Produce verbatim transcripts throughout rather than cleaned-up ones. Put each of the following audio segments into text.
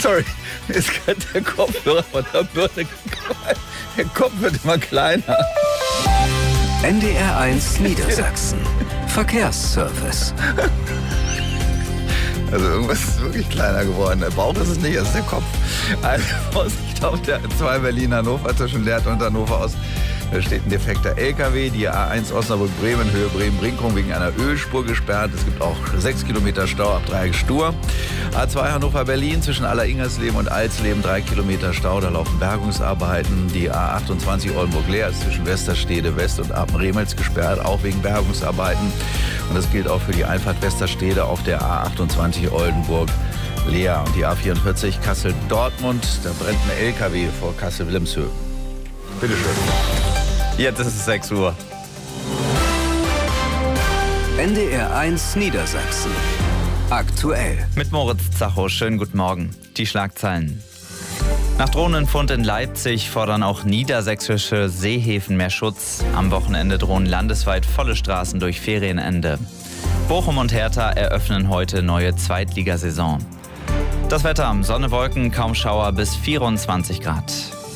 sorry, mir ist gerade der Kopfhörer von der Birne gefallen. Der Kopf wird immer kleiner. N D R eins Niedersachsen. Verkehrsservice. Also irgendwas ist wirklich kleiner geworden. Der Bauch ist es nicht, es ist der Kopf. Also Vorsicht auf der A zwei Berlin-Hannover zwischen Lehrte und Hannover Ost. Da steht ein defekter L K W, die A eins Osnabrück-Bremen, Höhe Bremen-Brinkum wegen einer Ölspur gesperrt. Es gibt auch sechs Kilometer Stau ab Dreieck-Stur. A zwei Hannover-Berlin zwischen Aller-Ingersleben und Alsleben, drei Kilometer Stau, da laufen Bergungsarbeiten. Die A achtundzwanzig Oldenburg-Leer ist zwischen Westerstede West und Apen-Remels gesperrt, auch wegen Bergungsarbeiten. Und das gilt auch für die Einfahrt Westerstede auf der A achtundzwanzig Oldenburg-Leer. Und die A vierundvierzig Kassel-Dortmund, da brennt ein L K W vor Kassel-Wilhelmshöhe. Bitte schön. Jetzt ist es sechs Uhr. N D R eins Niedersachsen. Aktuell. Mit Moritz Zacho, schönen guten Morgen. Die Schlagzeilen. Nach Drohnenfund in Leipzig fordern auch niedersächsische Seehäfen mehr Schutz. Am Wochenende drohen landesweit volle Straßen durch Ferienende. Bochum und Hertha eröffnen heute neue Zweitligasaison. Das Wetter: Sonne, Wolken, kaum Schauer bis vierundzwanzig Grad.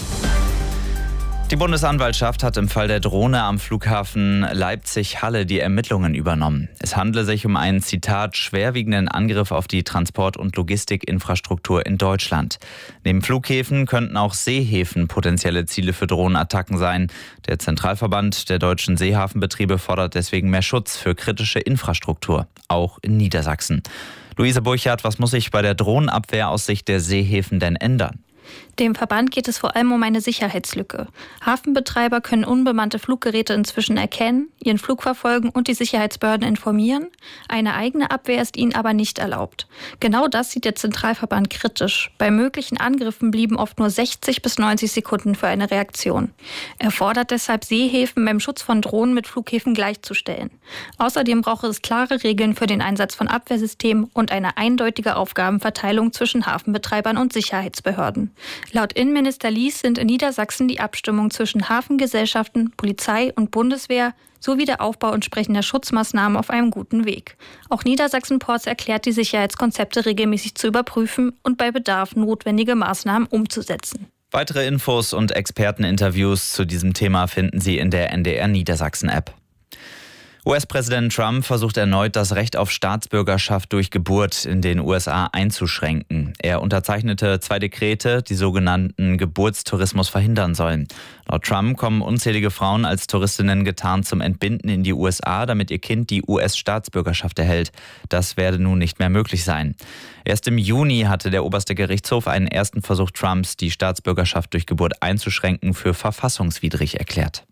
Die Bundesanwaltschaft hat im Fall der Drohne am Flughafen Leipzig-Halle die Ermittlungen übernommen. Es handle sich um einen, Zitat, schwerwiegenden Angriff auf die Transport- und Logistikinfrastruktur in Deutschland. Neben Flughäfen könnten auch Seehäfen potenzielle Ziele für Drohnenattacken sein. Der Zentralverband der deutschen Seehafenbetriebe fordert deswegen mehr Schutz für kritische Infrastruktur, auch in Niedersachsen. Luise Burchardt, was muss sich bei der Drohnenabwehr aus Sicht der Seehäfen denn ändern? Dem Verband geht es vor allem um eine Sicherheitslücke. Hafenbetreiber können unbemannte Fluggeräte inzwischen erkennen, ihren Flug verfolgen und die Sicherheitsbehörden informieren. Eine eigene Abwehr ist ihnen aber nicht erlaubt. Genau das sieht der Zentralverband kritisch. Bei möglichen Angriffen blieben oft nur sechzig bis neunzig Sekunden für eine Reaktion. Er fordert deshalb, Seehäfen beim Schutz von Drohnen mit Flughäfen gleichzustellen. Außerdem brauche es klare Regeln für den Einsatz von Abwehrsystemen und eine eindeutige Aufgabenverteilung zwischen Hafenbetreibern und Sicherheitsbehörden. Laut Innenminister Lies sind in Niedersachsen die Abstimmung zwischen Hafengesellschaften, Polizei und Bundeswehr sowie der Aufbau entsprechender Schutzmaßnahmen auf einem guten Weg. Auch Niedersachsen Ports erklärt, die Sicherheitskonzepte regelmäßig zu überprüfen und bei Bedarf notwendige Maßnahmen umzusetzen. Weitere Infos und Experteninterviews zu diesem Thema finden Sie in der N D R Niedersachsen-App. U S-Präsident Trump versucht erneut, das Recht auf Staatsbürgerschaft durch Geburt in den U S A einzuschränken. Er unterzeichnete zwei Dekrete, die sogenannten Geburtstourismus verhindern sollen. Laut Trump kommen unzählige Frauen als Touristinnen getarnt zum Entbinden in die U S A, damit ihr Kind die U S-Staatsbürgerschaft erhält. Das werde nun nicht mehr möglich sein. Erst im Juni hatte der oberste Gerichtshof einen ersten Versuch Trumps, die Staatsbürgerschaft durch Geburt einzuschränken, für verfassungswidrig erklärt.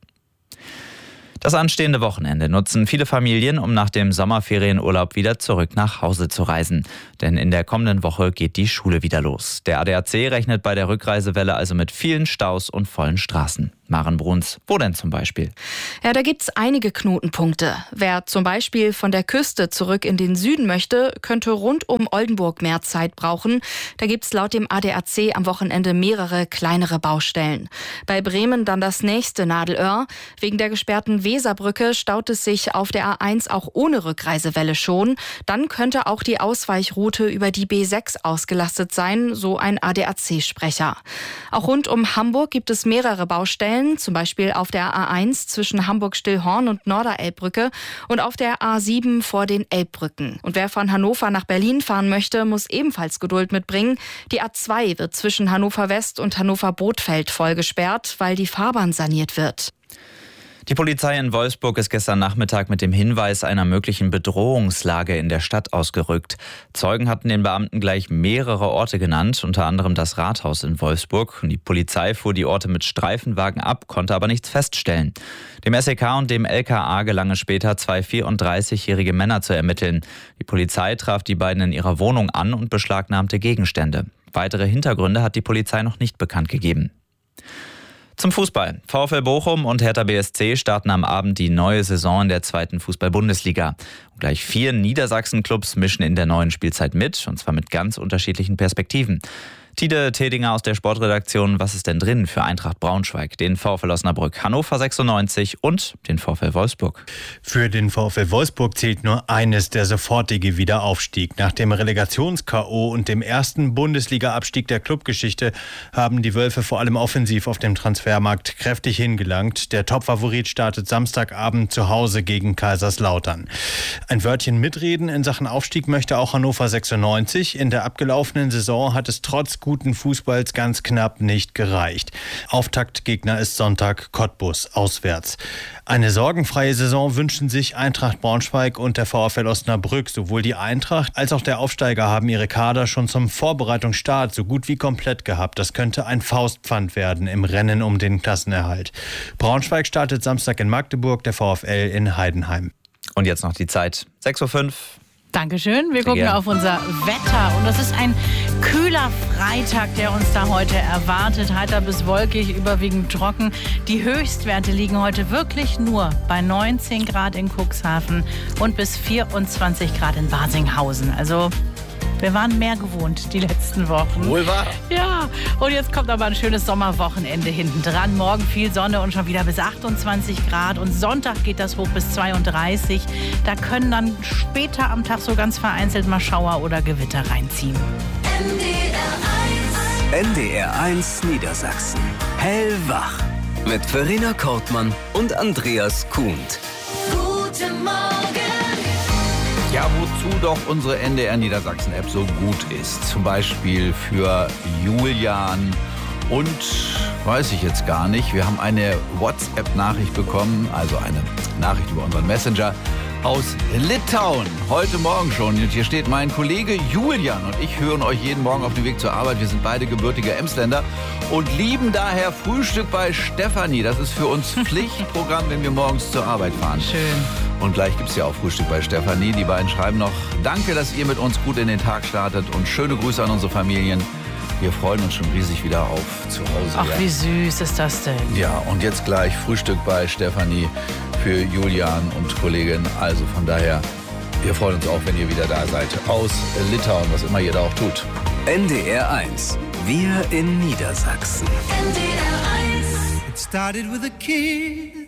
Das anstehende Wochenende nutzen viele Familien, um nach dem Sommerferienurlaub wieder zurück nach Hause zu reisen. Denn in der kommenden Woche geht die Schule wieder los. Der A D A C rechnet bei der Rückreisewelle also mit vielen Staus und vollen Straßen. Maren Bruns, wo denn zum Beispiel? Ja, da gibt's einige Knotenpunkte. Wer zum Beispiel von der Küste zurück in den Süden möchte, könnte rund um Oldenburg mehr Zeit brauchen. Da gibt's laut dem A D A C am Wochenende mehrere kleinere Baustellen. Bei Bremen dann das nächste Nadelöhr. Wegen der gesperrten Weserbrücke staut es sich auf der A eins auch ohne Rückreisewelle schon. Dann könnte auch die Ausweichroute über die B sechs ausgelastet sein, so ein A D A C-Sprecher. Auch rund um Hamburg gibt es mehrere Baustellen, zum Beispiel auf der A eins zwischen Hamburg-Stillhorn und Norderelbbrücke und auf der A sieben vor den Elbbrücken. Und wer von Hannover nach Berlin fahren möchte, muss ebenfalls Geduld mitbringen. Die A zwei wird zwischen Hannover West und Hannover Bothfeld voll gesperrt, weil die Fahrbahn saniert wird. Die Polizei in Wolfsburg ist gestern Nachmittag mit dem Hinweis einer möglichen Bedrohungslage in der Stadt ausgerückt. Zeugen hatten den Beamten gleich mehrere Orte genannt, unter anderem das Rathaus in Wolfsburg. Die Polizei fuhr die Orte mit Streifenwagen ab, konnte aber nichts feststellen. Dem S E K und dem L K A gelang es später, zwei vierunddreißigjährige Männer zu ermitteln. Die Polizei traf die beiden in ihrer Wohnung an und beschlagnahmte Gegenstände. Weitere Hintergründe hat die Polizei noch nicht bekannt gegeben. Zum Fußball. VfL Bochum und Hertha B S C starten am Abend die neue Saison in der zweiten Fußball-Bundesliga. Und gleich vier Niedersachsen-Clubs mischen in der neuen Spielzeit mit, und zwar mit ganz unterschiedlichen Perspektiven. Tide Tedinger aus der Sportredaktion. Was ist denn drin für Eintracht Braunschweig, den VfL Osnabrück, Hannover sechsundneunzig und den VfL Wolfsburg? Für den VfL Wolfsburg zählt nur eines, der sofortige Wiederaufstieg. Nach dem Relegations-K O und dem ersten Bundesliga-Abstieg der Clubgeschichte haben die Wölfe vor allem offensiv auf dem Transfermarkt kräftig hingelangt. Der Topfavorit startet Samstagabend zu Hause gegen Kaiserslautern. Ein Wörtchen mitreden in Sachen Aufstieg möchte auch Hannover sechsundneunzig. In der abgelaufenen Saison hat es trotz guten Fußballs ganz knapp nicht gereicht. Auftaktgegner ist Sonntag Cottbus auswärts. Eine sorgenfreie Saison wünschen sich Eintracht Braunschweig und der VfL Osnabrück. Sowohl die Eintracht als auch der Aufsteiger haben ihre Kader schon zum Vorbereitungsstart so gut wie komplett gehabt. Das könnte ein Faustpfand werden im Rennen um den Klassenerhalt. Braunschweig startet Samstag in Magdeburg, der VfL in Heidenheim. Und jetzt noch die Zeit. sechs Uhr fünf. Dankeschön. Wir gucken gerne auf unser Wetter. Und das ist ein kühler Freitag, der uns da heute erwartet. Heiter bis wolkig, überwiegend trocken. Die Höchstwerte liegen heute wirklich nur bei neunzehn Grad in Cuxhaven und bis vierundzwanzig Grad in Basinghausen. Also wir waren mehr gewohnt die letzten Wochen. Wohl wahr. Ja, und jetzt kommt aber ein schönes Sommerwochenende hinten dran. Morgen viel Sonne und schon wieder bis achtundzwanzig Grad. Und Sonntag geht das hoch bis zweiunddreißig. Da können dann später am Tag so ganz vereinzelt mal Schauer oder Gewitter reinziehen. N D R eins Niedersachsen. Hellwach. Mit Verena Kortmann und Andreas Kuhnt. Guten Morgen. Ja, wozu doch unsere N D R Niedersachsen-App so gut ist. Zum Beispiel für Julian und, weiß ich jetzt gar nicht, wir haben eine WhatsApp-Nachricht bekommen, also eine Nachricht über unseren Messenger aus Litauen. Heute Morgen schon. Und hier steht: Mein Kollege Julian und ich hören euch jeden Morgen auf dem Weg zur Arbeit. Wir sind beide gebürtige Emsländer und lieben daher Frühstück bei Stefanie. Das ist für uns Pflichtprogramm, wenn wir morgens zur Arbeit fahren. Schön. Und gleich gibt es ja auch Frühstück bei Stefanie. Die beiden schreiben noch: Danke, dass ihr mit uns gut in den Tag startet und schöne Grüße an unsere Familien. Wir freuen uns schon riesig wieder auf zu Hause. Ach, ja. wie süß ist das denn? Ja, und jetzt gleich Frühstück bei Stefanie für Julian und Kollegin. Also von daher, wir freuen uns auch, wenn ihr wieder da seid. Aus Litauen, was immer ihr da auch tut. N D R eins. Wir in Niedersachsen. N D R eins. It started with a kiss.